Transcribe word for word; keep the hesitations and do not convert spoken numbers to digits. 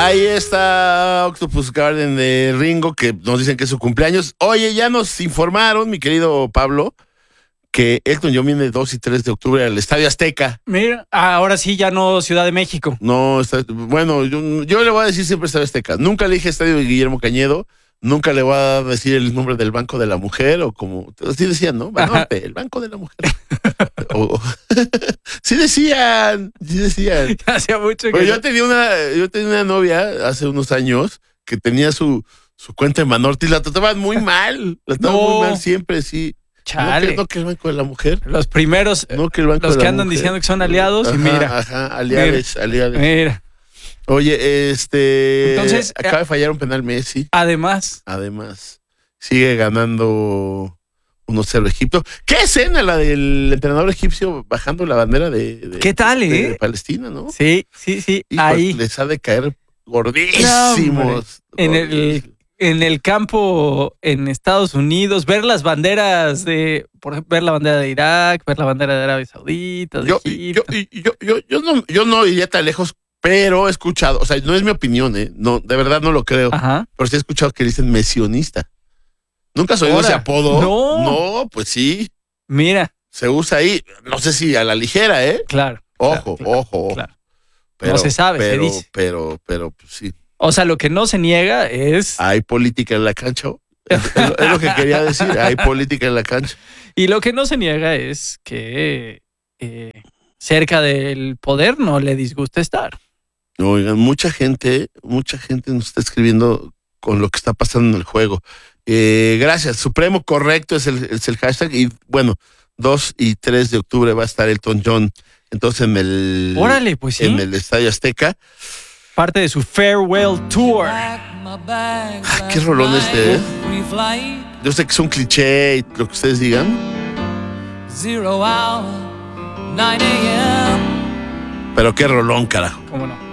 Ahí está Octopus Garden de Ringo, que nos dicen que es su cumpleaños. Oye, ya nos informaron, mi querido Pablo, que Elton John viene dos y tres de octubre al Estadio Azteca. Mira, ahora sí ya no Ciudad de México. No, está, bueno, yo, yo le voy a decir siempre Estadio Azteca. Nunca le dije Estadio de Guillermo Cañedo. Nunca le voy a decir el nombre del Banco de la Mujer, o como, así decían, ¿no? Banorte, el Banco de la Mujer. o, sí decían, sí decían. Hacía mucho que... Pero yo tenía una, yo tenía una novia hace unos años que tenía su, su cuenta en Banorte y la trataban muy mal. La trataban No. muy mal siempre, sí. Chale. No que, no que el Banco de la Mujer. Los primeros, No que el Banco los de que la andan Mujer. diciendo que son aliados, Ajá, y mira. Ajá, aliados, aliados. Mira. Oye, este. Entonces, acaba de fallar un penal Messi. Además. Además, sigue ganando uno cero Egipto. ¿Qué escena la del entrenador egipcio bajando la bandera de, de ¿Qué tal, de, eh? de Palestina, ¿no? Sí, sí, sí. Hijo, ahí. les ha de caer No, gordísimos. hombre. En el, Gordísimos. en el campo en Estados Unidos, ver las banderas de, por ejemplo, ver la bandera de Irak, ver la bandera de Arabia Saudita, de Yo, Egipto. yo, yo, yo, yo, no, yo no iría tan lejos, pero he escuchado, o sea, no es mi opinión, ¿eh? No, de verdad no lo creo. Ajá. Pero sí he escuchado que le dicen mesionista. ¿Nunca has oído Ahora, ese apodo? no. No, pues sí. Mira, Se usa ahí, no sé si a la ligera, ¿eh? claro. Ojo, claro, claro, ojo, ojo. claro. Pero, No se sabe, se pero, dice. Pero, pero, pues sí. O sea, lo que no se niega es... Hay política en la cancha. Es, es lo, es lo que quería decir. Hay política en la cancha. Y lo que no se niega es que eh, cerca del poder no le disgusta estar. Oigan, mucha gente, mucha gente nos está escribiendo con lo que está pasando en el juego. Eh, gracias. Supremo correcto es el, es el hashtag. Y bueno, dos y tres de octubre va a estar Elton John. Entonces en el, Órale, pues sí. en el Estadio Azteca. Parte de su farewell tour. Ay, qué rolón este, ¿eh? Yo sé que es un cliché y lo que ustedes digan. Zero hour, nine a.m. Pero qué rolón, carajo. ¿Cómo no?